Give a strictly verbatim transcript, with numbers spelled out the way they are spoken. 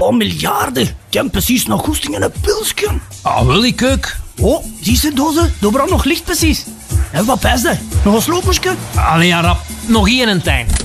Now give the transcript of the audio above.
paar miljarden. Ik heb precies nog goesting in een pilsje. Ah, wil ik ook. Oh, zie ze dozen? Daar brandt nog licht precies. En wat pijs je? Nog een sloopmoesje? Allee, ja, rap. Nog één en tijn.